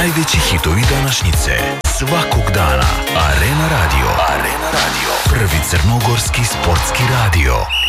Najveći hitovi današnjice. Svakog dana. Arena Radio. Prvi crnogorski sportski radio.